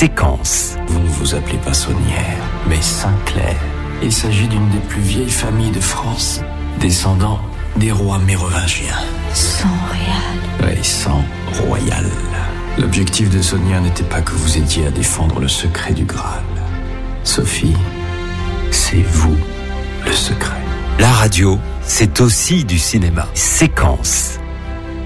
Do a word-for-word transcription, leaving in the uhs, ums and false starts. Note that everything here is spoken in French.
Séquence. Vous ne vous appelez pas Saunière, mais Saint-Clair. Il s'agit d'une des plus vieilles familles de France, descendant des rois mérovingiens. Sang royal. Oui, sang royal. L'objectif de Sonia n'était pas que vous aidiez à défendre le secret du Graal. Sophie, c'est vous le secret. La radio, c'est aussi du cinéma. Séquence.